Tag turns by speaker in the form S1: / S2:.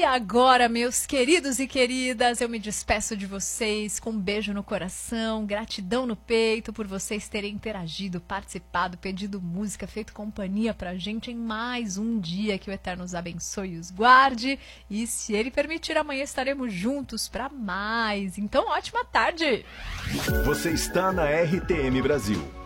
S1: agora, meus queridos e queridas, eu me despeço de vocês com um beijo no coração, gratidão no peito por vocês terem interagido, participado, pedido música, feito companhia pra gente em mais um dia. Que o Eterno os abençoe e os guarde. E se Ele permitir, amanhã estaremos juntos para mais. Então, ótima tarde!
S2: Você está na RTM Brasil.